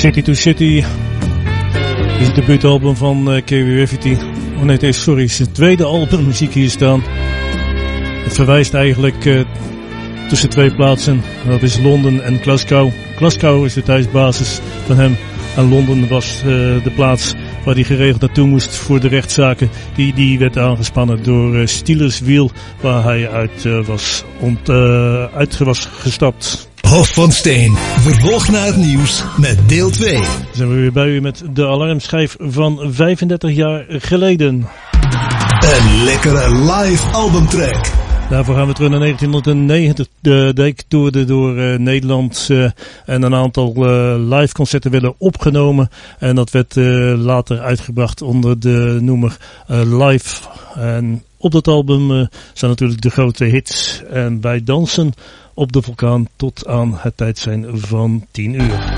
City to City is het debuutalbum van Kerry Rafferty. Oh nee, het is zijn tweede album muziek hier staan. Het verwijst eigenlijk tussen twee plaatsen. Dat is Londen en Glasgow. Glasgow is de thuisbasis van hem. En Londen was de plaats waar hij geregeld naartoe moest voor de rechtszaken. Die werd aangespannen door Steelers Wheel, waar hij uit was gestapt. Hof van Steen, vervolg naar het nieuws met deel 2. Dan zijn we weer bij u met de alarmschijf van 35 jaar geleden. Een lekkere live albumtrack. Daarvoor gaan we terug naar 1990. De Dijk toerde door Nederland en een aantal live concerten werden opgenomen. En dat werd later uitgebracht onder de noemer Live. En op dat album staan natuurlijk de grote hits. En wij dansen op de vulkaan tot aan het tijd zijn van 10 uur.